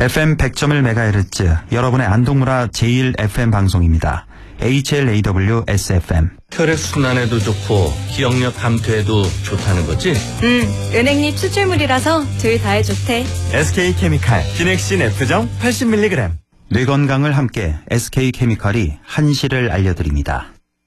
FM 100.1MHz 여러분의 안동문화 제1FM 방송입니다. HLAW SFM. 혈액순환에도 좋고 기억력 감퇴에도 좋다는 거지? 은행잎 추출물이라서 둘 다에 좋대. SK케미칼 기넥신 F정 80mg. 뇌 건강을 함께 SK케미칼이 한시를 알려드립니다.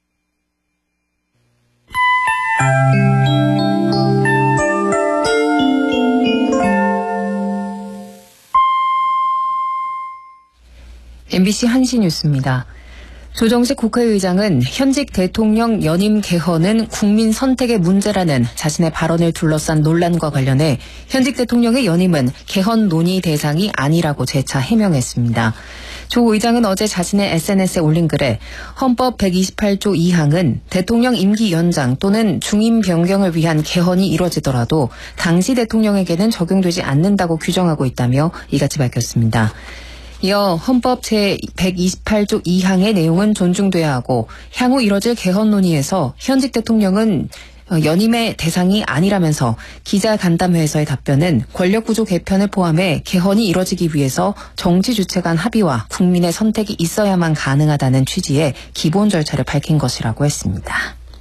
MBC 한시 뉴스입니다. 조정식 국회의장은 현직 대통령 연임 개헌은 국민 선택의 문제라는 자신의 발언을 둘러싼 논란과 관련해 현직 대통령의 연임은 개헌 논의 대상이 아니라고 재차 해명했습니다. 조 의장은 어제 자신의 SNS에 올린 글에 헌법 128조 2항은 대통령 임기 연장 또는 중임 변경을 위한 개헌이 이뤄지더라도 당시 대통령에게는 적용되지 않는다고 규정하고 있다며 이같이 밝혔습니다. 이어 헌법 제128조 2항의 내용은 존중돼야 하고 향후 이뤄질 개헌 논의에서 현직 대통령은 연임의 대상이 아니라면서 기자간담회에서의 답변은 권력구조 개편을 포함해 개헌이 이뤄지기 위해서 정치 주체 간 합의와 국민의 선택이 있어야만 가능하다는 취지의 기본 절차를 밝힌 것이라고 했습니다.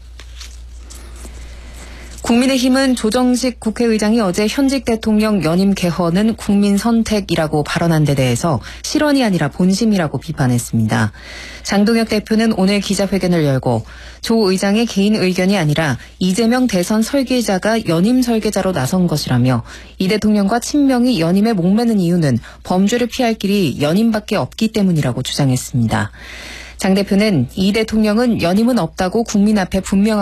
국민의힘은 조정식 국회의장이 어제 현직 대통령 연임 개헌은 국민 선택이라고 발언한 데 대해서 실언이 아니라 본심이라고 비판했습니다. 장동혁 대표는 오늘 기자회견을 열고 조 의장의 개인 의견이 아니라 이재명 대선 설계자가 연임 설계자로 나선 것이라며 이 대통령과 친명이 연임에 목매는 이유는 범죄를 피할 길이 연임밖에 없기 때문이라고 주장했습니다. 장 대표는 이 대통령은 연임은 없다고 국민 앞에 분명하게